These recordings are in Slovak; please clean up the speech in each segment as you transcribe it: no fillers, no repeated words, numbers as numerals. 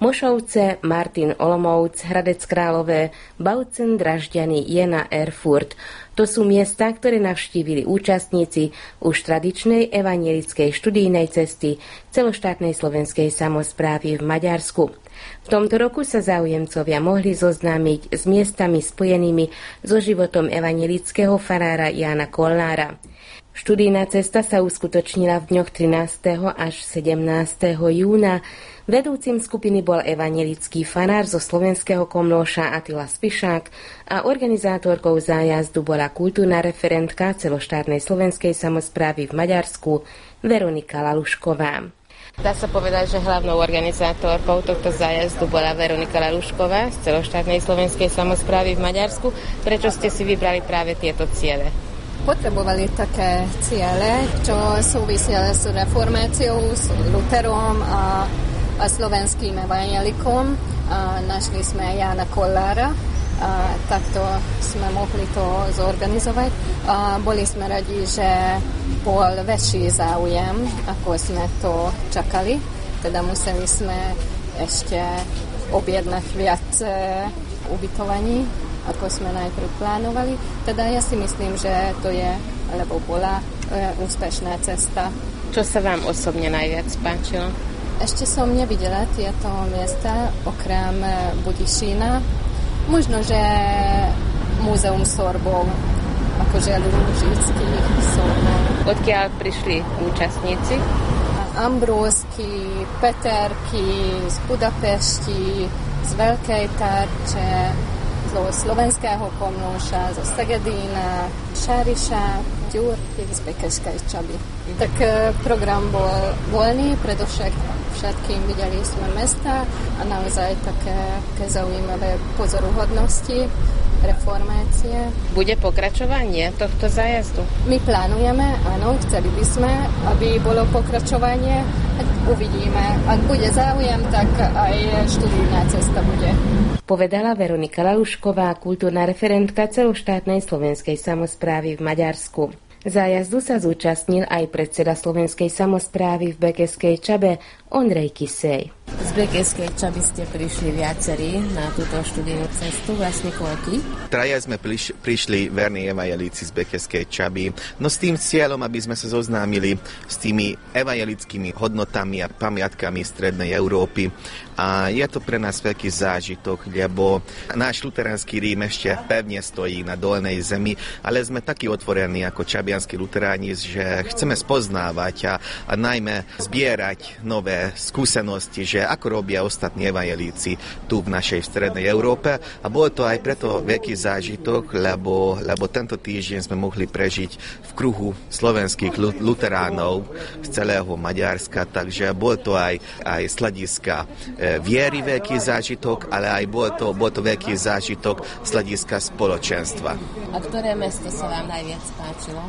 Mošovce, Martin Olomouc, Hradec Králové, Bautzen, Dražďany, Jena, Erfurt. To sú miesta, ktoré navštívili účastníci už tradičnej evanjelickej študijnej cesty celoštátnej slovenskej samosprávy v Maďarsku. V tomto roku sa záujemcovia mohli zoznámiť s miestami spojenými so životom evanjelického farára Jána Kollára. Študijná cesta sa uskutočnila v dňoch 13. až 17. júna. Vedúcim skupiny bol evanjelický farár zo slovenského Komlóša Attila Spišák a organizátorkou zájazdu bola kultúrna referentka celoštátnej slovenskej samosprávy v Maďarsku Veronika Lalušková. Dá sa povedať, že hlavnou organizátorkou tohto zájazdu bola Veronika Lalušková z celoštátnej slovenskej samosprávy v Maďarsku. Prečo ste si vybrali práve tieto ciele? Potrebovali také ciele, čo súvisia s reformáciou, s Lutherom a slovenským evanjelikom. Našli sme Jána Kollára, takto sme mohli to zorganizovať. Boli sme radi, že bol väčší záujem, ako sme to čakali. Teda museli sme ešte objednať viac ubytovaní, ako sme najprv plánovali. Teda ja si myslím, že to je, alebo bola úspešná cesta. Čo sa vám osobne najviac páčilo? Ešte som nevidela tieto miesta, okrem Budyšína. Možno, že múzeum sorbov, akože lúžických sorbov. Odkiaľ prišli účastníci? Ambrósky, Peterky, z Budapešti, z Veľkej Tarče, zo slovenského Komlóša, zo Segedína, Šáriša, Gyurky, z Bekeskej Čaby. Tak program bol voľný, predovšetkým videli sme mesta a naozaj také zaujímavé pozoruhodnosti, reformácie. Bude pokračovanie tohto zájazdu? My plánujeme, áno, chceli by sme, aby bolo pokračovanie. Uvidíme. Ak bude záujem, tak aj študijná cesta bude. Povedala Veronika Lalušková, kultúrna referentka celoštátnej slovenskej samosprávy v Maďarsku. Zájazdu sa zúčastnil aj predseda slovenskej samosprávy v Bekeskej Čabe Ondrej Kisej. Z Bekeskej Čaby ste prišli viacerí na túto študijnú cestu, vlastne koľky? Traja sme prišli verní evanjelíci z Bekeskej Čaby, no s tým cieľom, aby sme sa zoznámili s tými evanjelickými hodnotami a pamiatkami Strednej Európy. A je to pre nás veľký zážitok, lebo náš luteránsky Rím ešte pevne stojí na dolnej zemi, ale sme takí otvorení ako čabianskí luteráni, že chceme spoznávať a najmä zbierať nové skúsenosti, že ako robia ostatní evanjelíci tu v našej Strednej Európe. A bol to aj preto veľký zážitok, lebo tento týždeň sme mohli prežiť v kruhu slovenských luteránov z celého Maďarska, takže bol to aj z hľadiska viery veľký zážitok, ale aj bol to veľký zážitok z hľadiska spoločenstva. A ktoré mesto sa vám najviac páčilo?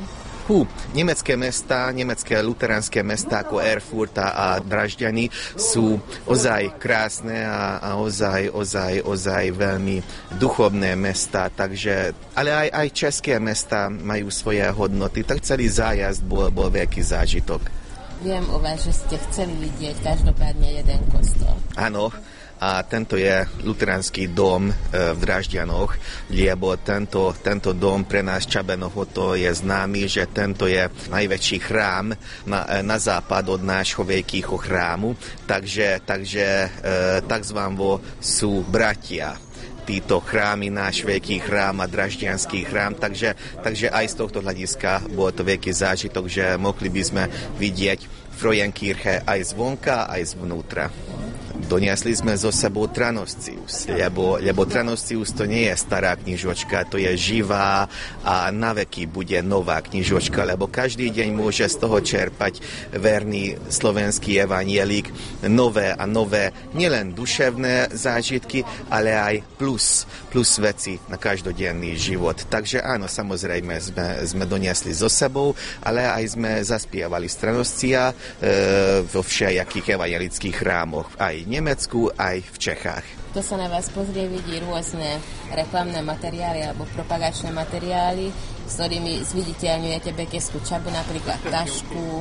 Nemecké luteránske mestá ako Erfurt a Dražďany sú ozaj krásne a ozaj veľmi duchovné mestá, takže, ale aj české mestá majú svoje hodnoty, tak celý zájazd bol veľký zážitok. Viem o vás, že ste chceli vidieť každopádne jeden kostol. Áno, a tento je luteránsky dom v Dražďanoch, lebo tento dom pre nás Čabenoho to je známy, že tento je najväčší chrám na západ od nášho veľkého chrámu, takže takzvané sú bratia. Títo chrámy, náš veľký chrám a dražďanský chrám, takže aj z tohto hľadiska bol to veľký zážitok, že mohli by sme vidieť Frauenkirche aj zvonka, aj zvnútra. Doniesli sme zo sebou Tranoscius, lebo Tranoscius to nie je stará knižočka, to je živá a naveky bude nová knižočka, lebo každý deň môže z toho čerpať verný slovenský evanjelík nové a nové, nielen duševné zážitky, ale aj plus veci na každodenný život. Takže áno, samozrejme sme doniesli zo sebou, ale aj sme zaspievali z Tranoscia vo všelijakých evanjelických chrámoch, aj v Nemecku, aj v Čechách. To sa na vás pozrie, vidí rôzne reklamné materiály alebo propagačné materiály, s ktorými zviditeľňujete Bekeskú Čabu, napríklad tašku,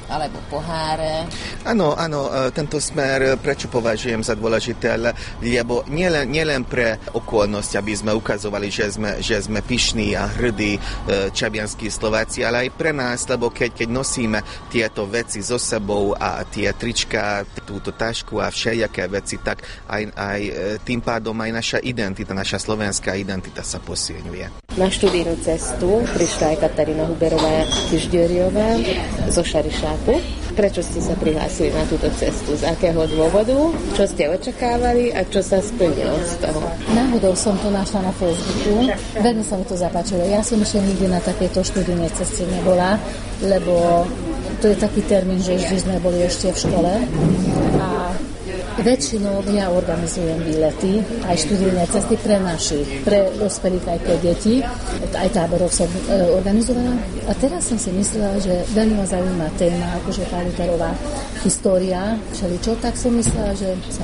alebo poháre. Áno, tento smer prečo považujem za dôležité, lebo nielen pre okolnosť, aby sme ukazovali, že sme pyšní a hrdí čabianskí Slováci, ale aj pre nás, lebo keď nosíme tieto veci so sebou a tie trička, túto tašku a všelijaké veci, tak aj tým pádom aj naša identita, naša slovenská identita sa posilňuje. Na študijnú cestu prišla aj Katarína Huberová-Kižďoriová zo Šarišáku. Prečo ste sa prihlásili na túto cestu? Z akého dôvodu? Čo ste očakávali a čo sa splnilo z toho? Náhodou som to našla na Facebooku. Veľmi sa mi to zapáčilo. Ja som ešte nikdy na takejto študijnej ceste nebola, lebo to je taký termín, že vždy sme boli ešte v škole a väčšinou ja organizujem výlety, aj študijné cesty pre dospelých, aj pre deti. Aj táborov som organizovala. A teraz som si myslela, že veľmi ma zaujíma téma, akože tá Luterová história, všeličo, tak som myslela, že sa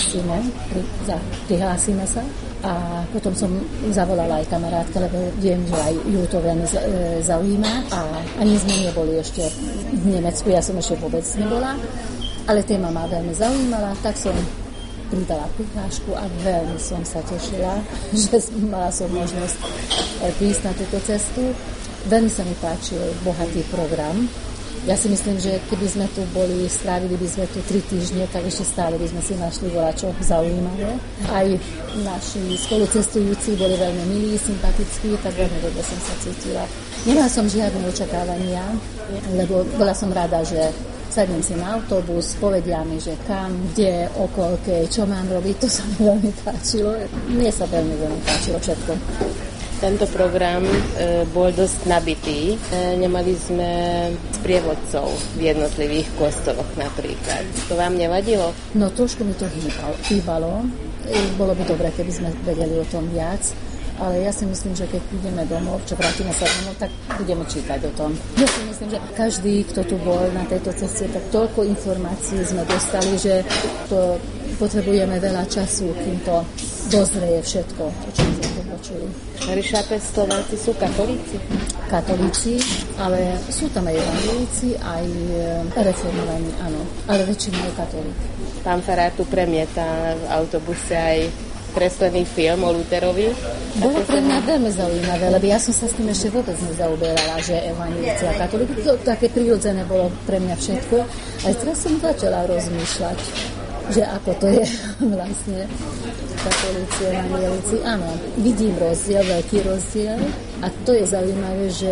prihlásime sa. A potom som zavolala aj kamarátke, lebo viem, že aj ju to veľmi zaujíma. A ani sme neboli ešte v Nemecku, ja som ešte vôbec nebola. Ale téma ma veľmi zaujímala, tak som pridala prihlášku a veľmi som sa tešila, že mala som možnosť prísť na túto cestu. Veľmi sa mi páčil bohatý program. Ja si myslím, že keby sme tu boli, strávili by sme tu 3 týždne, tak ešte stále by sme si našli volačo zaujímavé. Aj naši spolucestujúci boli veľmi milí, sympatickí, tak veľmi dobre som sa cítila. Nemala som žiadne očakávania, lebo bola som rada, že sadnem si na autobus, povedia mi, že kam, kde, okolke, čo mám robiť, to sa mi veľmi páčilo. Mne sa veľmi páčilo všetko. Tento program bol dosť nabitý. Nemali sme sprievodcov v jednotlivých kostoloch napríklad. To vám nevadilo? No trošku mi to chýbalo. Bolo by dobré, keby sme vedeli o tom viac. Ale ja si myslím, že keď ideme domov, čo vrátime sa domov, tak budeme čítať o tom. Ja si myslím, že každý, kto tu bol na tejto ceste, tak toľko informácií sme dostali, že to potrebujeme veľa času, kým to dozrie všetko, to, čo sme tu počuli. Šarišápe Slováci sú katolíci? Katolíci, ale sú tam aj evangelíci, aj reformovaní, áno. Ale väčšinou je katolík. Pán farár tu premieta v autobuse aj kreslený film o Luterovi. Bolo pre mňa veľmi zaujímavé, lebo ja som sa s tým ešte vôbec nezaoberala, že evangelíci a katolíci, to také prirodzené bolo pre mňa všetko. Aj teraz som začala rozmýšľať, že ako to je vlastne katolíci, evangelíci. Áno, vidím rozdiel, veľký rozdiel a to je zaujímavé, že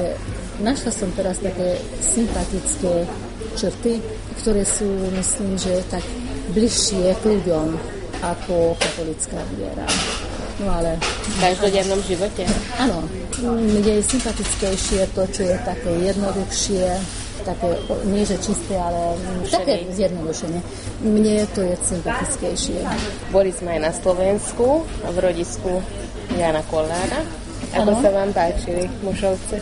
našla som teraz také sympatické črty, ktoré sú, myslím, že tak bližšie k ľuďom ako katolická viera. No ale... V každodennom živote? Áno. Mne je sympatickejšie to, čo je také jednoduchšie, také, nie že čisté, ale také zjednodušenie. Mne to je sympatickejšie. Boli sme aj na Slovensku, v rodisku Jana Kollára. Ako sa vám páčili Mošovce?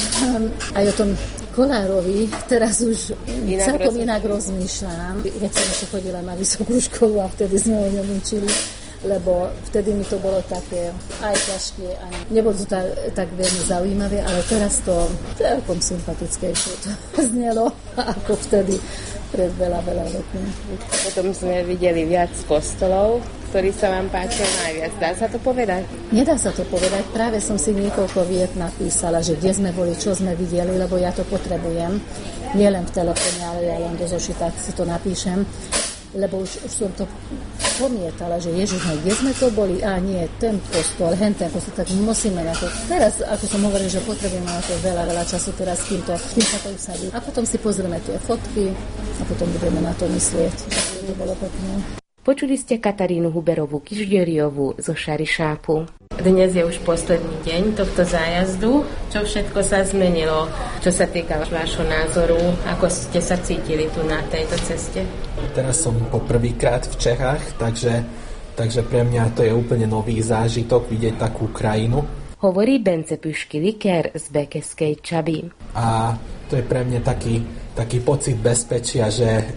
Aj o tom Kollárovi teraz už celkom inak rozmýšľam. Keď som ešte chodila na vysokú školu a vtedy sme ho ňom učili, lebo vtedy mi to bolo také aj ťažké, aj nebolo to tak veľmi zaujímavé, ale teraz to celkom sympatickejšie to znelo ako vtedy pred veľa rokov. Potom sme videli viac kostolov, ktorý sa vám páčil najviac. Dá sa to povedať? Nedá sa to povedať. Práve som si niekoľko viet napísala, že kde sme boli, čo sme videli, lebo ja to potrebujem. Nielen v telefóne, ale ja len do zošita si to napíšem. Lebo už som to pomietala, že Ježiš, kde sme to boli? A nie, ten kostol, ten kostol, tak musíme na to. Teraz, ako som hovoril, že potrebujeme na to veľa času teraz, kým sa to usadí. A potom si pozrieme tie fotky a potom budeme na to myslieť. To bolo pekné. Počuli ste Katarínu Huberovú-Kižďoriovú zo Šarišápu. Dnes je už posledný deň tohto zájazdu. Čo všetko sa zmenilo? Čo sa týka vášho názoru? Ako ste sa cítili tu na tejto ceste? Teraz som poprvýkrát v Čechách, takže pre mňa to je úplne nový zážitok vidieť takú krajinu. Hovorí Bence Püšky-Liker z Bekeskej Čaby. A to je pre mňa taký pocit bezpečia,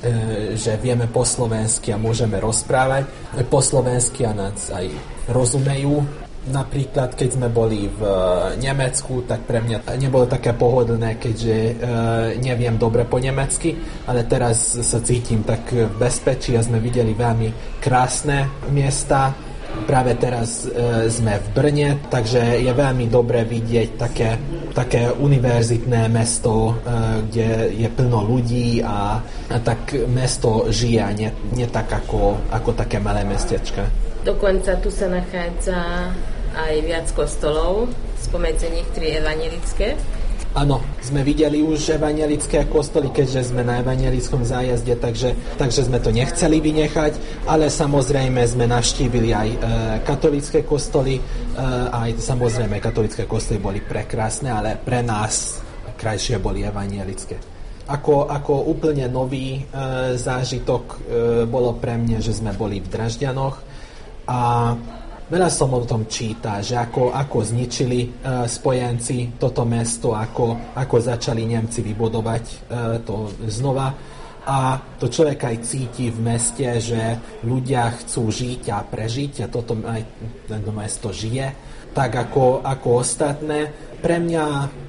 že vieme po slovensky a môžeme rozprávať po slovensky a nás aj rozumejú. Napríklad, keď sme boli v Nemecku, tak pre mňa nebolo také pohodlné, keďže neviem dobre po nemecky, ale teraz sa cítim tak v bezpečí a sme videli veľmi krásne miesta. Práve teraz sme v Brne, takže je veľmi dobre vidieť také univerzitné mesto, kde je plno ľudí a tak mesto žije, nie tak ako také malé mestečka. Dokonca tu sa nachádza aj viac kostolov, spomedzi nich 3 evanjelické. Áno, sme videli už evanjelické kostoly, keďže sme na evanjelickom zájazde, takže sme to nechceli vynechať, ale samozrejme sme navštívili aj katolícke kostoly, aj samozrejme katolícke kostoly boli prekrásne, ale pre nás krajšie boli evanjelické. Ako úplne nový zážitok bolo pre mňa, že sme boli v Dražďanoch a veľa som o tom čítal, že ako zničili spojenci toto mesto, ako začali Nemci vybudovať to znova. A to človek aj cíti v meste, že ľudia chcú žiť a prežiť a toto aj to mesto žije, tak ako ostatné. Pre mňa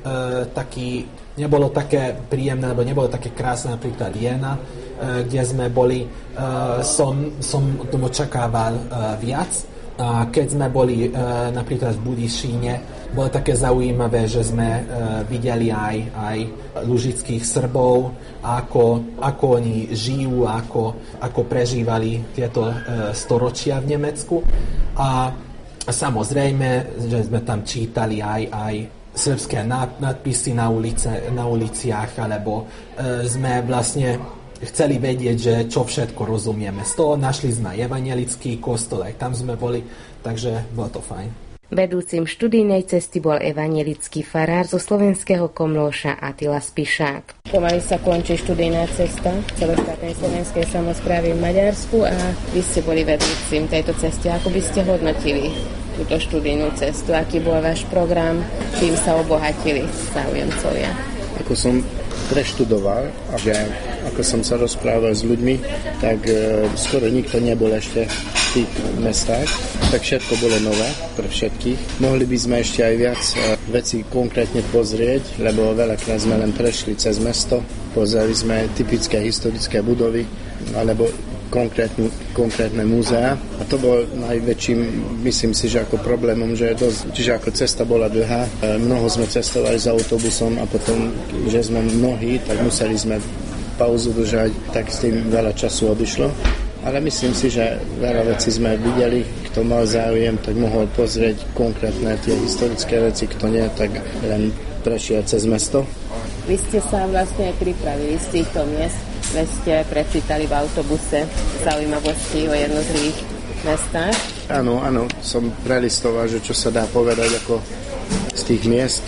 nebolo také príjemné, alebo nebolo také krásne napríklad Jena, kde sme boli, som tomu očakával viac. A keď sme boli napríklad v Budyšíne, bolo také zaujímavé, že sme videli aj lužických Srbov, ako oni žijú, ako prežívali tieto storočia v Nemecku. A samozrejme, že sme tam čítali aj srbské nadpisy na uliciach, alebo sme vlastne chceli vedieť, že čo všetko rozumieme. Z toho našli sme evanjelický kostol, aj tam sme boli, takže bolo to fajn. Vedúcim študijnej cesty bol evanjelický farár zo slovenského Komlóša Attila Spišák. Pomaly sa končí študijná cesta celoštátnej slovenskej samosprávy v Maďarsku a vy ste boli vedúcim tejto cesty. Ako by ste hodnotili túto študijnú cestu? Aký bol váš program? Čím sa obohatili záujemcovia? Ako som preštudoval a ako som sa rozprával s ľuďmi, tak skoro nikto nebol ešte v tých mestách, tak všetko bolo nové pre všetkých. Mohli by sme ešte aj viac veci konkrétne pozrieť, lebo veľakrát sme len prešli cez mesto, pozreli sme typické historické budovy alebo konkrétne múzea. A to bol najväčším, myslím si, že ako problémom, čiže ako cesta bola dlhá. Mnoho sme cestovali s autobusom a potom, že sme mnohí, tak museli sme pauzu držať, tak s tým veľa času odišlo. Ale myslím si, že veľa vecí sme videli. Kto mal záujem, tak mohol pozrieť konkrétne tie historické veci, kto nie, tak len prešiel cez mesto. Vy ste sa vlastne pripravili z týchto miest, kde ste prečítali v autobuse zaujímavosti o jednotlivých mestách. Áno, som prelistoval, že čo sa dá povedať ako z tých miest,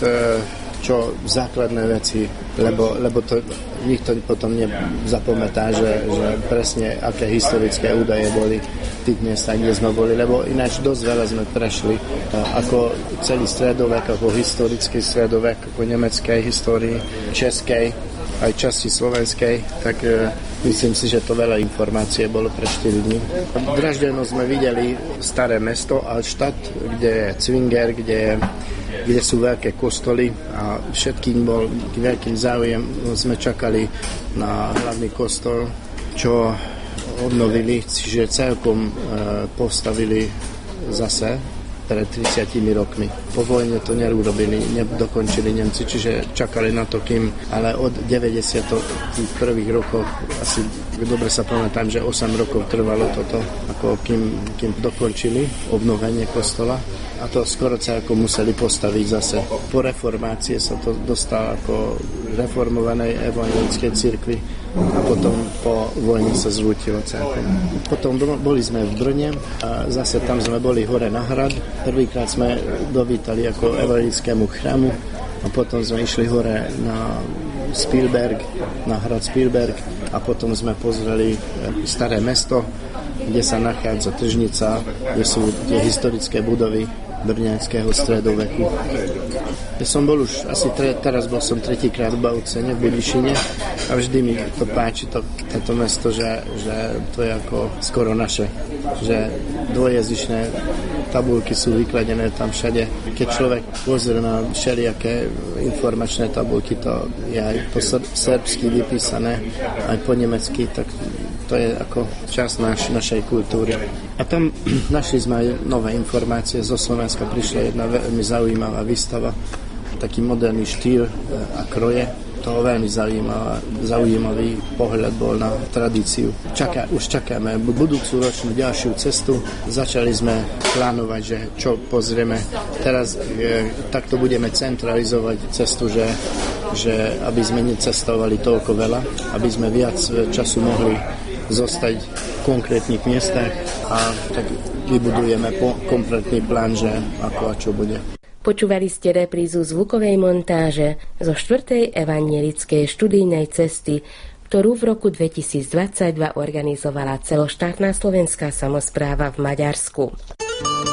čo základné veci, lebo to nikto potom nezapamätá, že presne aké historické údaje boli v tých miestach, kde sme boli, lebo ináč dosť veľa sme prešli ako celý stredovek, ako historický stredovek, ako nemeckej histórii, českej, aj časti slovenskej, tak myslím si, že to veľa informácie bolo pre 4 dní. V Dražďanoch sme videli staré mesto Altstadt, kde je Zwinger, kde sú veľké kostoly a všetkým bol veľkým záujem. Sme čakali na hlavný kostol, čo obnovili, čiže celkom postavili zase pred 30 rokmi. Po vojne to neurobili, nedokončili Nemci, čiže čakali na to, ale od 91. rokov, asi dobre sa pamätám, že 8 rokov trvalo toto, ako kým dokončili obnovenie kostola. A to skoro celkom museli postaviť zase. Po reformácii sa to dostalo ako reformovanej evanjelickej cirkvi a potom po vojne sa zrútilo celkom. Potom boli sme v Brne a zase tam sme boli hore na hrad. Prvýkrát sme dovítali ako evanjelickému chrámu a potom sme išli hore na Spielberg, na hrad Spielberg a potom sme pozreli staré mesto, kde sa nachádza tržnica, kde sú tie historické budovy brňanského stredoveku. Ja som bol už asi teraz bol som tretíkrát v Baucene, v Budyšine a vždy mi to páči, toto mesto, že to je ako skoro naše, že dvojazyčné tabulky sú vykladené tam všade. Keď človek pozrie na všelijaké informačné tabulky, to je aj po srbsky vypísané, aj po nemecky, tak to je ako časť našej kultúry. A tam našli sme aj nové informácie. Zo Slovenska prišla jedna veľmi zaujímavá výstava, taký moderný štýl a kroje. To veľmi zaujímavý pohľad bol na tradíciu. Už čakáme budúcu ročnú ďalšiu cestu. Začali sme plánovať, že čo pozrieme. Teraz takto budeme centralizovať cestu, že aby sme necestovali toľko veľa, aby sme viac času mohli zostať v konkrétnych miestach a tak vybudujeme kompletný plán, že ako a čo bude. Počúvali ste reprízu zvukovej montáže zo 4. evangelickej študijnej cesty, ktorú v roku 2022 organizovala celoštátna slovenská samospráva v Maďarsku.